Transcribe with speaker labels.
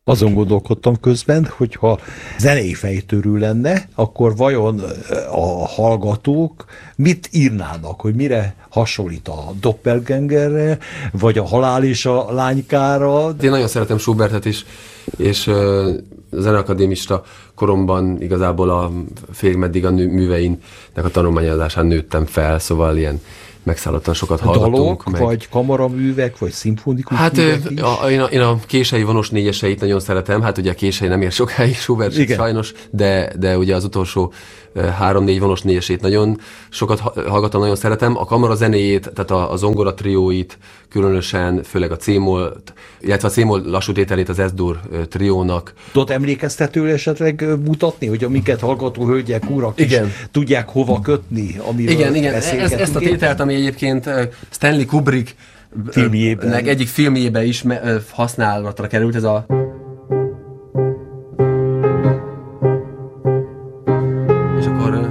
Speaker 1: Azon gondolkodtam közben, hogyha zenei fejtörő lenne, akkor vajon a hallgatók mit írnának, hogy mire hasonlít a Doppelgangerre, vagy a Halál és a lánykára?
Speaker 2: Én nagyon szeretem Schubertet is, és zeneakadémista koromban igazából félig meddig a műveinek a tanulmányozásán nőttem fel, szóval ilyen megszállottan sokat hallgatunk.
Speaker 1: Dalok, vagy kamaraművek, vagy szimfonikus művek is?
Speaker 2: Én a kései vonos négyeseit nagyon szeretem, hát ugye a kései nem ér sokáig Schubert sajnos, de ugye az utolsó 3-4 vonos négyesét nagyon sokat hallgatom, nagyon szeretem. A kamara zenéjét, tehát a zongora trióit, különösen, főleg a C-moll, illetve a C-moll lassú tételét az S-dur triónak.
Speaker 1: Tudod emlékeztetőre esetleg mutatni, hogy amiket hallgató hölgyek, urak is tudják hova kötni, amiről beszélgetünk?
Speaker 2: Ezt a tételt, ami egyébként Stanley Kubrick filmjében. Egyik filmjébe is használatra került, ez a... És akkor